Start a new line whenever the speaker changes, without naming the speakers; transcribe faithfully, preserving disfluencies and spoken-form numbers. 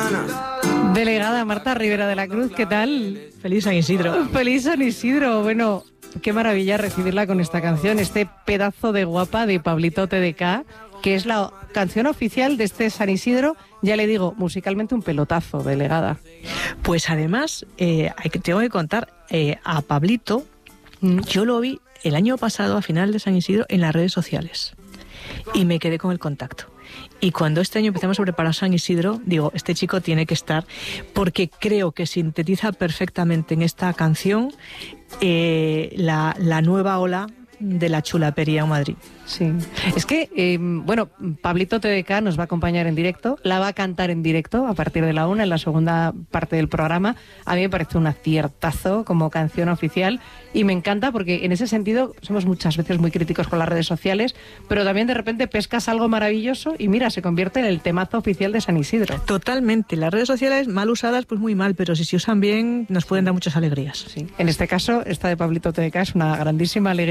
gana.
Delegada Marta Rivera de la Cruz, ¿qué tal?
Feliz San Isidro.
Feliz San Isidro. Bueno, qué maravilla recibirla con esta canción, este pedazo de guapa de Pablito T D K, que es la canción oficial de este San Isidro. Ya le digo, musicalmente un pelotazo, delegada.
Pues además, eh, tengo que contar, eh, a Pablito, mm. yo lo vi el año pasado, a final de San Isidro, en las redes sociales. Y me quedé con el contacto. Y cuando este año empezamos a preparar San Isidro, digo, este chico tiene que estar, porque creo que sintetiza perfectamente en esta canción eh, la, la nueva ola de la chulapería en Madrid.
Sí, es que, eh, bueno, Pablito T D K nos va a acompañar en directo, la va a cantar en directo a partir de la una, en la segunda parte del programa. A mí me parece un aciertazo como canción oficial y me encanta porque en ese sentido somos muchas veces muy críticos con las redes sociales, pero también de repente pescas algo maravilloso y mira, se convierte en el temazo oficial de San Isidro.
Totalmente, las redes sociales mal usadas pues muy mal, pero si se usan bien nos pueden dar muchas alegrías.
Sí. En este caso, esta de Pablito T D K es una grandísima alegría.